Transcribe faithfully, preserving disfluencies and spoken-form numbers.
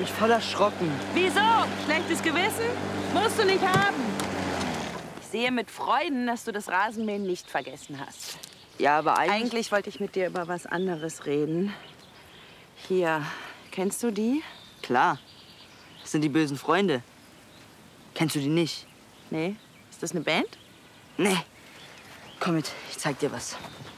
mich voll erschrocken. Wieso? Schlechtes Gewissen? Musst du nicht haben. Ich sehe mit Freuden, dass du das Rasenmähen nicht vergessen hast. Ja, aber eigentlich... Eigentlich wollte ich mit dir über was anderes reden. Hier, kennst du die? Klar, das sind die bösen Freunde. Kennst du die nicht? Nee. Ist das eine Band? Nee. Komm mit, ich zeig dir was.